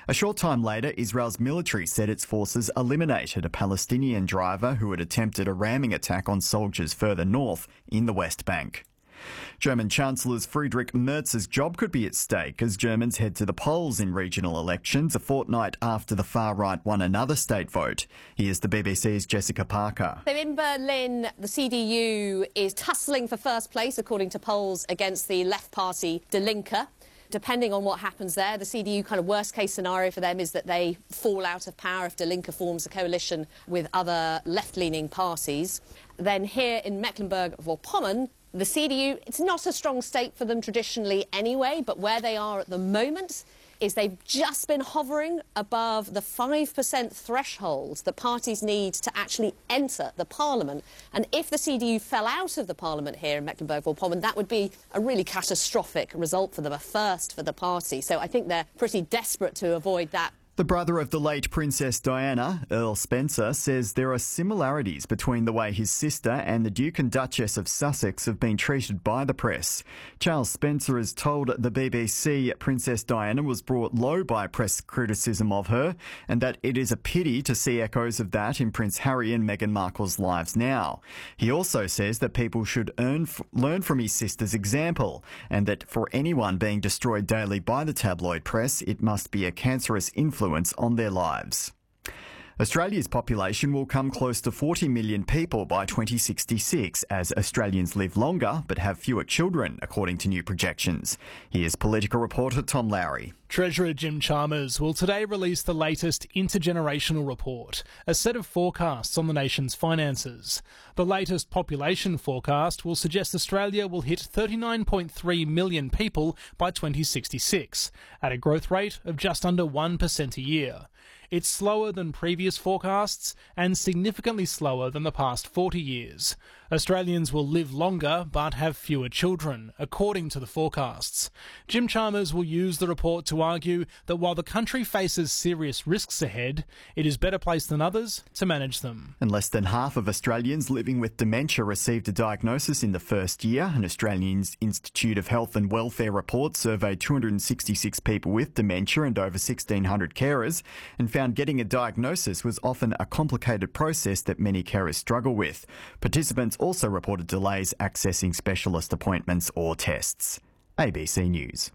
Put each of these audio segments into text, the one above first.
A short time later, Israel's military said its forces eliminated a Palestinian driver who had attempted a ramming attack on soldiers further north in the West Bank. German Chancellor Friedrich Merz's job could be at stake as Germans head to the polls in regional elections a fortnight after the far right won another state vote. Here's the BBC's Jessica Parker. So in Berlin, the CDU is tussling for first place, according to polls, against the left party Die Linke. Depending on what happens there, the CDU kind of worst case scenario for them is that they fall out of power if Die Linke forms a coalition with other left-leaning parties. Then here in Mecklenburg-Vorpommern, the CDU, it's not a strong state for them traditionally anyway, but where they are at the moment is they've just been hovering above the 5% threshold that parties need to actually enter the parliament. And if the CDU fell out of the parliament here in Mecklenburg-Vorpommern, that would be a really catastrophic result for them, a first for the party. So I think they're pretty desperate to avoid that. The brother of the late Princess Diana, Earl Spencer, says there are similarities between the way his sister and the Duke and Duchess of Sussex have been treated by the press. Charles Spencer has told the BBC Princess Diana was brought low by press criticism of her and that it is a pity to see echoes of that in Prince Harry and Meghan Markle's lives now. He also says that people should learn from his sister's example and that for anyone being destroyed daily by the tabloid press, it must be a cancerous influence on their lives. Australia's population will come close to 40 million people by 2066 as Australians live longer but have fewer children, according to new projections. Here's political reporter Tom Lowry. Treasurer Jim Chalmers will today release the latest intergenerational report, a set of forecasts on the nation's finances. The latest population forecast will suggest Australia will hit 39.3 million people by 2066, at a growth rate of just under 1% a year. It's slower than previous forecasts and significantly slower than the past 40 years. Australians will live longer but have fewer children, according to the forecasts. Jim Chalmers will use the report to argue that while the country faces serious risks ahead, it is better placed than others to manage them. And less than half of Australians living with dementia received a diagnosis in the first year. An Australian Institute of Health and Welfare report surveyed 266 people with dementia and over 1,600 carers and found getting a diagnosis was often a complicated process that many carers struggle with. Participants also reported delays accessing specialist appointments or tests. ABC News.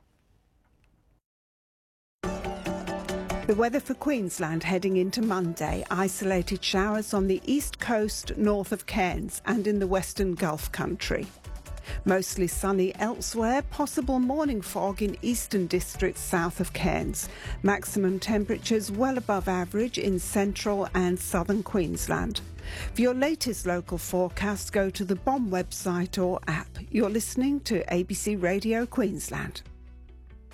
The weather for Queensland heading into Monday. Isolated showers on the east coast north of Cairns and in the western Gulf country. Mostly sunny elsewhere, possible morning fog in eastern districts south of Cairns. Maximum temperatures well above average in central and southern Queensland. For your latest local forecast, go to the BOM website or app. You're listening to ABC Radio Queensland.